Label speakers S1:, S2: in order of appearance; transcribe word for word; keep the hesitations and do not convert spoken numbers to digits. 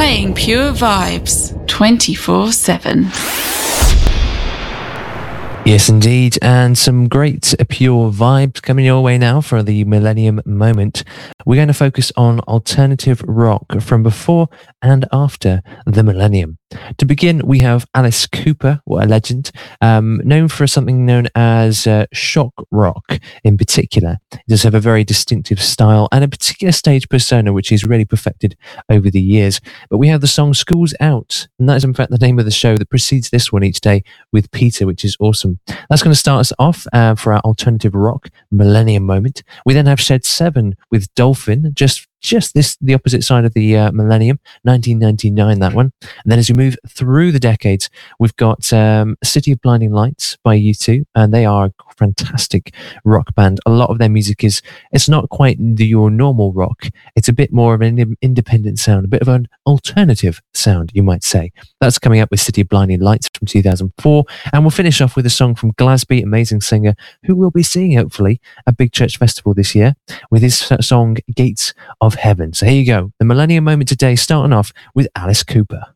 S1: playing pure vibes twenty-four seven.
S2: Yes, indeed. And some great pure vibes coming your way now for the Millennium Moment. We're going to focus on alternative rock from before and after the millennium. To begin, we have Alice Cooper, what a legend, um, known for something known as uh, shock rock in particular. He does have a very distinctive style and a particular stage persona, which he's really perfected over the years. But we have the song School's Out, and that is in fact the name of the show that precedes this one each day with Peter, which is awesome. That's going to start us off uh, for our alternative rock Millennium Moment. We then have Shed seven with Dolphin, just just this the opposite side of the uh, millennium, nineteen ninety-nine, that one. And then as we move through the decades, we've got um, City of Blinding Lights by U two, and they are a fantastic rock band. A lot of their music is, it's not quite the, your normal rock. It's a bit more of an independent sound, a bit of an alternative sound, you might say. That's coming up with City of Blinding Lights from two thousand four. And we'll finish off with a song from Glasby, amazing singer, who we'll be seeing, hopefully, at Big Church Festival this year, with his song Gates of Heaven. So here you go, the Millennium Moment today, starting off with Alice Cooper.